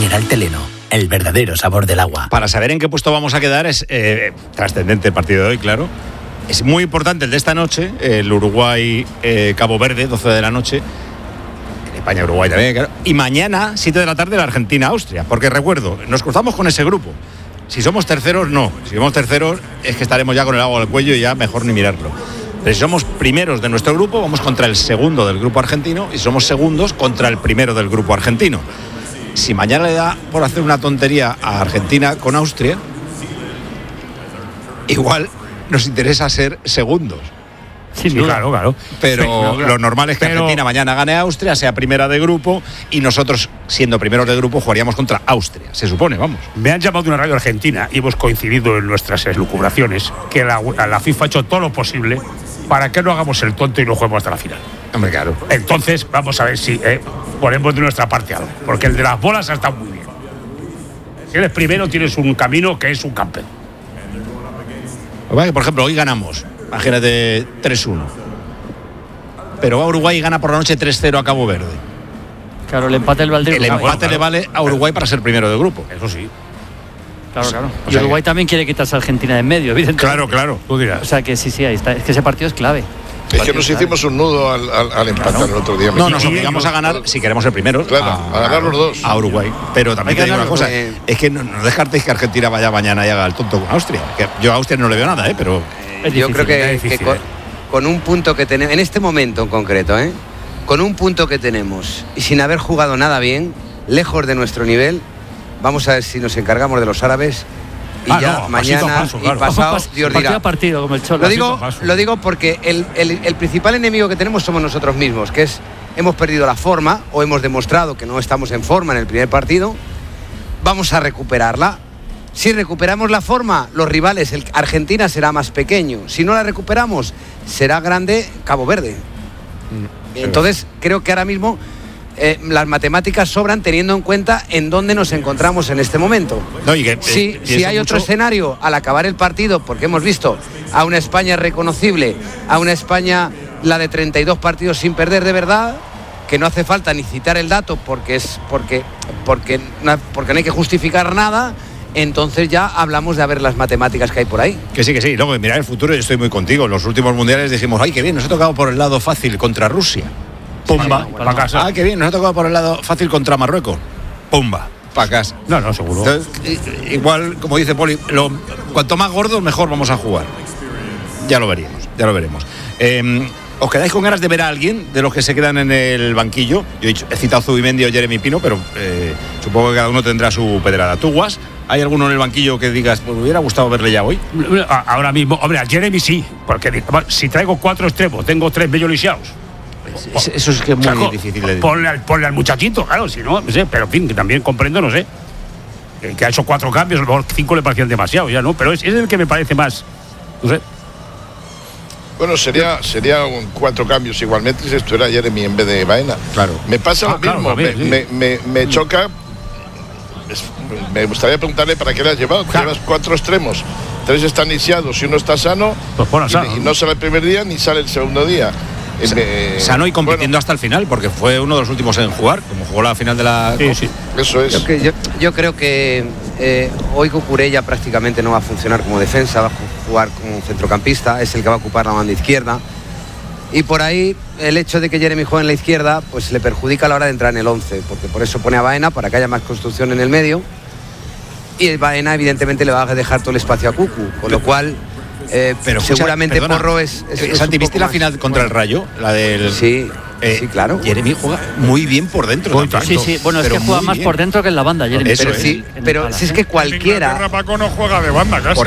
Mineral Teleno, el verdadero sabor del agua. Para saber en qué puesto vamos a quedar es trascendente el partido de hoy, claro. Es muy importante el de esta noche, el Uruguay-Cabo Verde, 12 de la noche. España-Uruguay también, claro. Y mañana, 7 de la tarde, la Argentina-Austria. Porque recuerdo, nos cruzamos con ese grupo. Si somos terceros, no. Si somos terceros, es que estaremos ya con el agua al cuello y ya mejor ni mirarlo. Pero si somos primeros de nuestro grupo, vamos contra el segundo del grupo argentino, y si somos segundos, contra el primero del grupo argentino. Si mañana le da por hacer una tontería a Argentina con Austria, igual nos interesa ser segundos. Sí, claro. Pero lo normal es que Argentina mañana gane a Austria, sea primera de grupo, y nosotros, siendo primeros de grupo, jugaríamos contra Austria. Se supone, vamos. Me han llamado de una radio argentina y hemos coincidido en nuestras elucubraciones que la FIFA ha hecho todo lo posible para que no hagamos el tonto y no juguemos hasta la final. Hombre, claro. Entonces, vamos a ver si ponemos de nuestra parte algo. Porque el de las bolas ha estado muy bien. Si eres primero, tienes un camino que es un campeón. Por ejemplo, hoy ganamos. Imagínate 3-1. Pero va Uruguay y gana por la noche 3-0 a Cabo Verde. Claro, el empate le valdría. El empate le vale a Uruguay para ser primero del grupo. Eso sí. Claro. Y Uruguay también quiere quitarse a Argentina de en medio, evidentemente. Claro. Tú dirás. O sea que sí, ahí está. Es que ese partido es clave. Es que nos hicimos un nudo al empate el otro día. No, nos obligamos a ganar, si queremos ser primeros. Claro, a ganar los dos. A Uruguay. Pero también te digo una cosa, es que no descartéis que Argentina vaya mañana y haga el tonto con Austria. Que yo a Austria no le veo nada, pero... Yo creo que con un punto que tenemos, en este momento en concreto, con un punto que tenemos y sin haber jugado nada bien, lejos de nuestro nivel, vamos a ver si nos encargamos de los árabes y mañana y pasado Dios dirá. Partido como el Cholo. Lo digo porque el principal enemigo que tenemos somos nosotros mismos, que es hemos perdido la forma o hemos demostrado que no estamos en forma en el primer partido. Vamos a recuperarla. Si recuperamos la forma, los rivales, Argentina será más pequeño. Si no la recuperamos, será grande Cabo Verde. Entonces, creo que ahora mismo las matemáticas sobran teniendo en cuenta en dónde nos encontramos en este momento. Si hay otro escenario al acabar el partido, porque hemos visto a una España reconocible, a una España, la de 32 partidos sin perder de verdad, que no hace falta ni citar el dato porque no hay que justificar nada. Entonces ya hablamos de ver las matemáticas que hay por ahí. Que sí. Luego de mirar el futuro, yo estoy muy contigo. En los últimos mundiales dijimos, ¡ay, qué bien! Nos ha tocado por el lado fácil contra Rusia. ¡Pumba! Para casa. ¡Ah, qué bien! Nos ha tocado por el lado fácil contra Marruecos. ¡Pumba! Para casa. No, seguro. Entonces, igual, como dice Poli, cuanto más gordo, mejor vamos a jugar. Ya lo veremos. ¿Os quedáis con ganas de ver a alguien de los que se quedan en el banquillo? Yo he citado Zubimendi o Jeremy Pino, pero supongo que cada uno tendrá su pedrada. ¿Tú, Guas? ¿Hay alguno en el banquillo que digas, pues me hubiera gustado verle ya hoy? Ahora mismo, hombre, a Jeremy sí, porque si traigo 4 extremos, tengo 3 medio lisiados. Eso es que es muy difícil de decir. Ponle al muchachito, claro, si no sé, pero en fin, que también comprendo, no sé. Que ha hecho 4 cambios, a lo mejor 5 le parecían demasiado, ya no, pero es el que me parece más, no sé. Bueno, sería 4 cambios igualmente si estuviera Jeremy en vez de Baena. Claro. Me pasa lo mismo, me choca. Me gustaría preguntarle para qué le has llevado. Claro. Llevas 4 extremos, 3 están lisiados y 1 está sano, y no sale el primer día ni sale el segundo día. Sano y compitiendo hasta el final, porque fue uno de los últimos en jugar, como jugó la final de la... Sí. Eso es. Yo creo que hoy Cucurella prácticamente no va a funcionar como defensa, va a jugar como centrocampista, es el que va a ocupar la banda izquierda. Y por ahí el hecho de que Jeremy juegue en la izquierda pues le perjudica a la hora de entrar en el 11, porque por eso pone a Baena, para que haya más construcción en el medio, y el Baena evidentemente le va a dejar todo el espacio a Cucu, con lo cual pero seguramente Porro es Santi, ¿viste la final contra el Rayo? La del... Sí, claro. Jeremy juega muy bien por dentro. Sí, bueno, es que juega más por dentro que en la banda, Jeremy. Pero si es que cualquiera... Paco no juega de banda casi.